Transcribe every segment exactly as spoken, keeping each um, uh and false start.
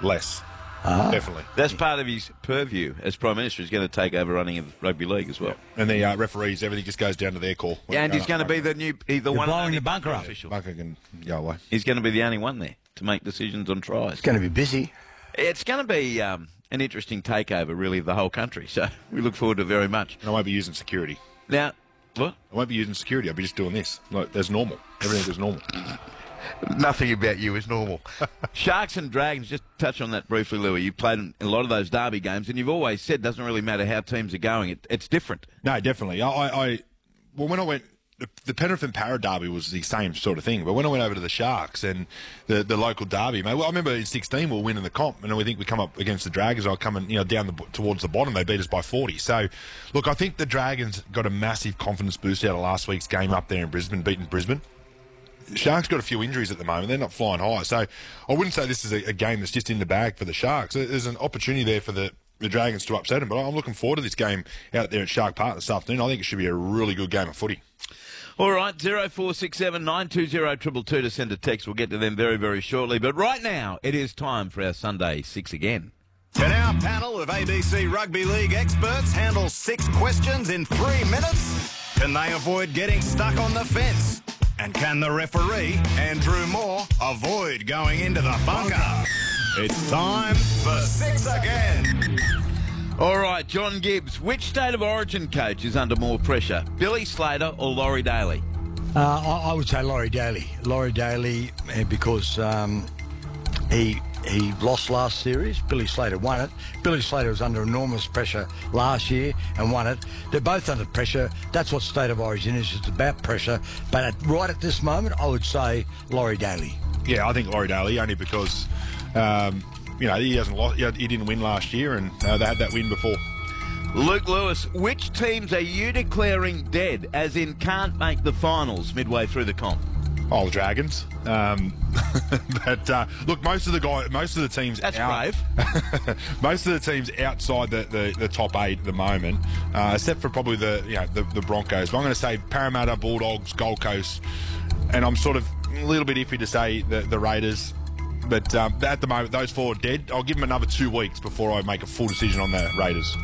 Less. Ah. Definitely. That's part of his purview as Prime Minister. He's going to take over running of rugby league as well. And the uh, referees, everything just goes down to their call. Yeah, and he's going to be the new, he's the You're one and blowing only the bunker up. official. Bunker can go away. He's going to be the only one there to make decisions on tries. It's going to be busy. It's going to be um, an interesting takeover, really, of the whole country. So we look forward to it very much. And I won't be using security. Now, what? I won't be using security. I'll be just doing this. Like, that's normal. Everything is normal. Nothing about you is normal. Sharks and Dragons, just touch on that briefly, Louis. You played in a lot of those derby games, and you've always said it doesn't really matter how teams are going. It, it's different. No, definitely. I, I, I well, when I went, the, the Penrith and Para derby was the same sort of thing. But when I went over to the Sharks and the, the local derby, mate, well, I remember in sixteen we were winning the comp, and we think we come up against the Dragons. I come you know down the, towards the bottom. They beat us by forty. So, look, I think the Dragons got a massive confidence boost out of last week's game up there in Brisbane, beating Brisbane. Sharks got a few injuries at the moment. They're not flying high. So I wouldn't say this is a, a game that's just in the bag for the Sharks. There's an opportunity there for the, the Dragons to upset them. But I'm looking forward to this game out there at Shark Park this afternoon. I think it should be a really good game of footy. All right, zero four six seven nine two zero two two two to send a text. We'll get to them very, very shortly. But right now, it is time for our Sunday Six again. Can our panel of A B C Rugby League experts handle six questions in three minutes? Can they avoid getting stuck on the fence? And can the referee, Andrew Moore, avoid going into the bunker? It's time for Six again. All right, John Gibbs, which state of origin coach is under more pressure, Billy Slater or Laurie Daly? Uh, I, I would say Laurie Daly. Laurie Daly, uh, because um, he he lost last series. Billy Slater won it. Billy Slater was under enormous pressure last year and won it. They're both under pressure. That's what state of origin is. It's about pressure. But at, right at this moment, I would say Laurie Daly. Yeah, I think Laurie Daly, only because, um, you know, he hasn't lost, he didn't win last year, and uh, they had that win before. Luke Lewis, which teams are you declaring dead, as in can't make the finals midway through the comp? Oh, the Dragons. Um, but uh, look, most of the guy, most of the teams. That's out, brave. Most of the teams outside the, the, the top eight at the moment, uh, except for probably the you know the, the Broncos. But I'm going to say Parramatta, Bulldogs, Gold Coast, and I'm sort of a little bit iffy to say the, the Raiders. But um, at the moment, those four are dead. I'll give them another two weeks before I make a full decision on the Raiders.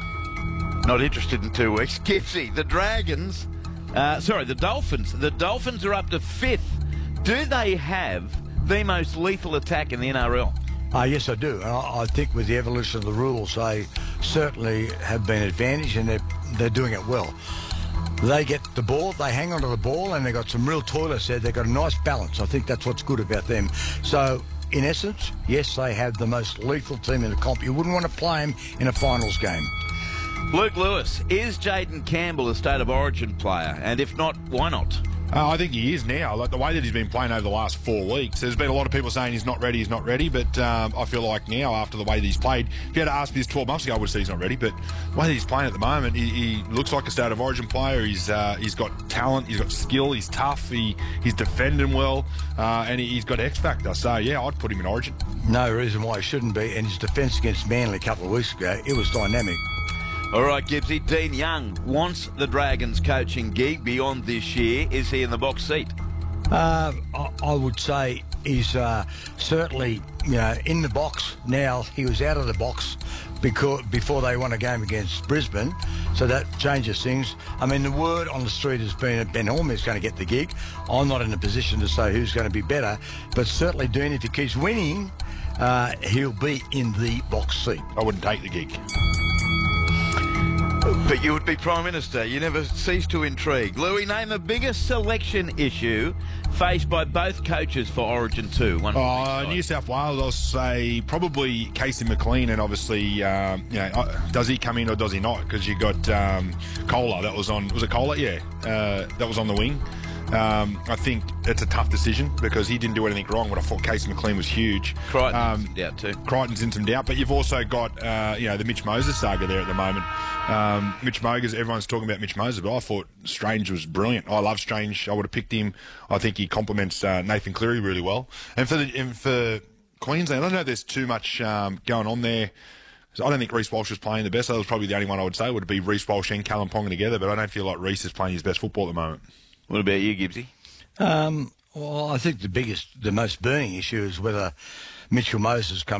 Not interested in two weeks. Gipsy, the Dragons, uh, sorry, the Dolphins. The Dolphins are up to fifth. Do they have the most lethal attack in the N R L? Uh, yes, I do. And I, I think with the evolution of the rules, they certainly have been advantaged, and they're, they're doing it well. They get the ball, they hang onto the ball, and they've got some real toilets there. They've got a nice balance. I think that's what's good about them. So, in essence, yes, they have the most lethal team in the comp. You wouldn't want to play them in a finals game. Luke Lewis, is Jaden Campbell a state of origin player? And if not, why not? Uh, I think he is now. Like the way that he's been playing over the last four weeks, there's been a lot of people saying he's not ready, he's not ready. But um, I feel like now, after the way that he's played, if you had asked me this twelve months ago, I would have said he's not ready. But the way that he's playing at the moment, he, he looks like a state of origin player. He's uh, he's got talent, he's got skill, he's tough, he he's defending well, uh, and he, he's got X factor. So yeah, I'd put him in origin. No reason why he shouldn't be. And his defence against Manly a couple of weeks ago, it was dynamic. All right, Gibbsy. Dean Young wants the Dragons coaching gig beyond this year. Is he in the box seat? Uh, I, I would say he's uh, certainly, you know, in the box now. He was out of the box because before they won a game against Brisbane, so that changes things. I mean, the word on the street has been that Ben Horn is going to get the gig. I'm not in a position to say who's going to be better, but certainly Dean, if he keeps winning, uh, he'll be in the box seat. I wouldn't take the gig. But you would be Prime Minister. You never cease to intrigue. Louis, name the biggest selection issue faced by both coaches for Origin two. One uh, New South Wales, I'll say probably Casey McLean, and obviously, um, you know, does he come in or does he not? Because you got um, Kohler, that was on, was it Kohler? Yeah, uh, that was on the wing. Um, I think it's a tough decision because he didn't do anything wrong, but I thought Casey McLean was huge. Crichton's um, in doubt too. Crichton's in some doubt, but you've also got, uh, you know, the Mitch Moses saga there at the moment. Um, Mitch Moses, everyone's talking about Mitch Moses, but I thought Strange was brilliant. I love Strange. I would have picked him. I think he complements uh, Nathan Cleary really well. And for the, and for Queensland, I don't know if there's too much um, going on there. I don't think Reece Walsh was playing the best. That was probably the only one I would say would be Reece Walsh and Callum Ponga together, but I don't feel like Reece is playing his best football at the moment. What about you, Gibbsy? Um, well, I think the biggest, the most burning issue is whether Mitchell Moses comes